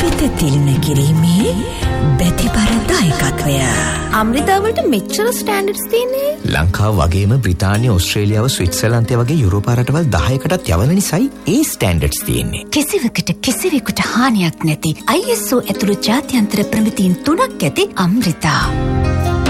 වෙත තිළින කිරීමේ බැතිබර දායකත්වය. අමෘතාවලට මෙච්චර ස්ටෑන්ඩඩ්ස් තියෙන්නේ. ලංකාව වගේම බ්‍රිතාන්‍ය, ඕස්ට්‍රේලියාව, ස්විට්සර්ලන්තය වගේ යුරෝපා රටවල් 10කටත් යවන නිසායි ඒ ස්ටෑන්ඩඩ්ස් තියෙන්නේ. කිසිවකට කිසිවෙකුට හානියක් නැති ISO ඇතුළු ජාත්‍යන්තර ප්‍රමිතීන් 3ක් ඇති අමෘතා.